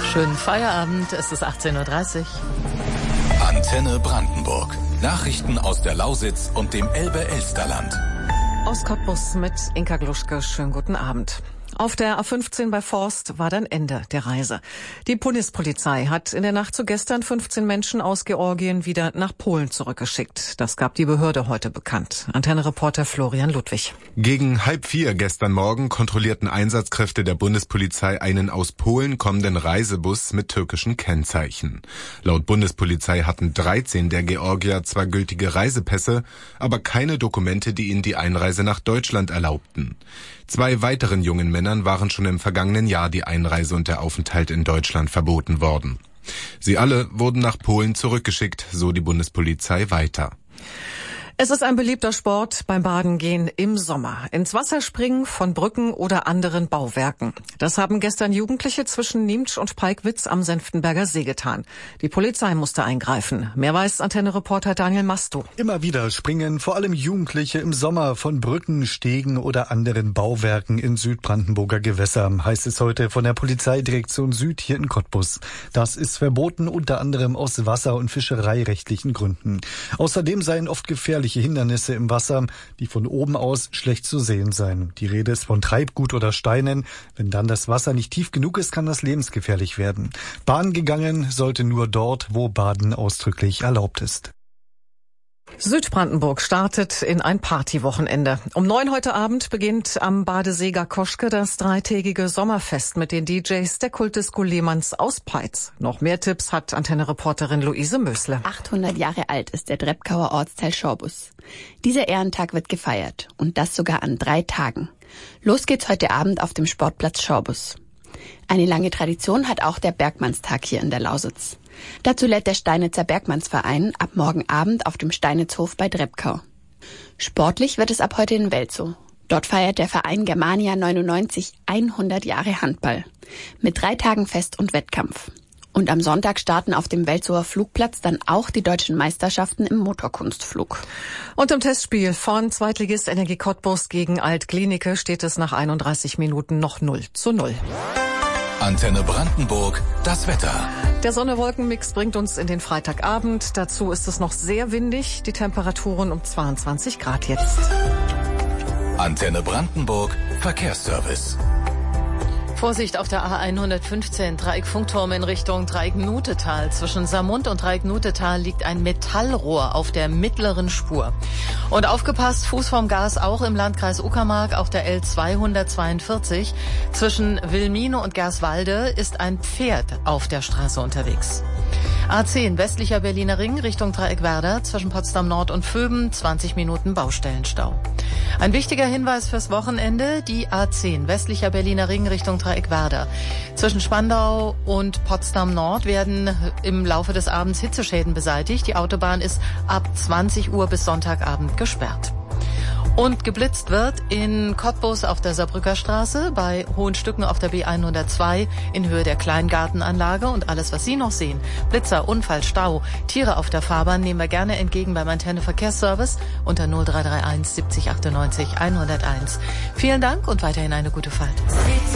Schönen Feierabend, es ist 18:30 Uhr. Antenne Brandenburg. Nachrichten aus der Lausitz und dem Elbe-Elsterland. Aus Cottbus mit Inka Gluschke. Schönen guten Abend. Auf der A15 bei Forst war dann Ende der Reise. Die Bundespolizei hat in der Nacht zu gestern 15 Menschen aus Georgien wieder nach Polen zurückgeschickt. Das gab die Behörde heute bekannt. Antenne-Reporter Florian Ludwig. Gegen 3:30 gestern Morgen kontrollierten Einsatzkräfte der Bundespolizei einen aus Polen kommenden Reisebus mit türkischen Kennzeichen. Laut Bundespolizei hatten 13 der Georgier zwar gültige Reisepässe, aber keine Dokumente, die ihnen die Einreise nach Deutschland erlaubten. 2 weiteren jungen Männern waren schon im vergangenen Jahr die Einreise und der Aufenthalt in Deutschland verboten worden. Sie alle wurden nach Polen zurückgeschickt, so die Bundespolizei weiter. Es ist ein beliebter Sport beim Badengehen im Sommer. Ins Wasser springen von Brücken oder anderen Bauwerken. Das haben gestern Jugendliche zwischen Niemtsch und Peigwitz am Senftenberger See getan. Die Polizei musste eingreifen. Mehr weiß Antenne-Reporter Daniel Masto. Immer wieder springen vor allem Jugendliche im Sommer von Brücken, Stegen oder anderen Bauwerken in Südbrandenburger Gewässer, heißt es heute von der Polizeidirektion Süd hier in Cottbus. Das ist verboten, unter anderem aus wasser- und fischereirechtlichen Gründen. Außerdem seien oft gefährliche Hindernisse im Wasser, die von oben aus schlecht zu sehen seien. Die Rede ist von Treibgut oder Steinen. Wenn dann das Wasser nicht tief genug ist, kann das lebensgefährlich werden. Bahn gegangen sollte nur dort, wo Baden ausdrücklich erlaubt ist. Südbrandenburg startet in ein Partywochenende. Um 9 heute Abend beginnt am Badesee Garkoschke das 3-tägige Sommerfest mit den DJs der Kultdisco Lehmanns aus Peitz. Noch mehr Tipps hat Antenne-Reporterin Luise Mösle. 800 Jahre alt ist der Drebkauer Ortsteil Schorbus. Dieser Ehrentag wird gefeiert und das sogar an 3 Tagen. Los geht's heute Abend auf dem Sportplatz Schorbus. Eine lange Tradition hat auch der Bergmannstag hier in der Lausitz. Dazu lädt der Steinitzer Bergmannsverein ab morgen Abend auf dem Steinitzhof bei Drebkau. Sportlich wird es ab heute in Welzow. Dort feiert der Verein Germania 99 100 Jahre Handball. Mit 3 Tagen Fest und Wettkampf. Und am Sonntag starten auf dem Welzower Flugplatz dann auch die deutschen Meisterschaften im Motorkunstflug. Und im Testspiel von Zweitligist Energie Cottbus gegen Alt-Glienicke steht es nach 31 Minuten noch 0:0. Antenne Brandenburg, das Wetter. Der Sonne-Wolken-Mix bringt uns in den Freitagabend. Dazu ist es noch sehr windig. Die Temperaturen um 22 Grad jetzt. Antenne Brandenburg, Verkehrsservice. Vorsicht auf der A115, Dreieck-Funkturm in Richtung Dreieck-Nutetal. Zwischen Samund und Dreieck-Nutetal liegt ein Metallrohr auf der mittleren Spur. Und aufgepasst, Fuß vom Gas auch im Landkreis Uckermark auf der L242. Zwischen Wilmine und Gerswalde ist ein Pferd auf der Straße unterwegs. A10, westlicher Berliner Ring Richtung Dreieck-Werder, zwischen Potsdam Nord und Vöben, 20 Minuten Baustellenstau. Ein wichtiger Hinweis fürs Wochenende, die A10, westlicher Berliner Ring Richtung Dreieck-Werder. Zwischen Spandau und Potsdam Nord werden im Laufe des Abends Hitzeschäden beseitigt. Die Autobahn ist ab 20 Uhr bis Sonntagabend gesperrt. Und geblitzt wird in Cottbus auf der Saarbrücker Straße, bei Hohenstücken auf der B102 in Höhe der Kleingartenanlage und alles, was Sie noch sehen. Blitzer, Unfall, Stau, Tiere auf der Fahrbahn nehmen wir gerne entgegen beim Antenne Verkehrsservice unter 0331 70 98 101. Vielen Dank und weiterhin eine gute Fahrt.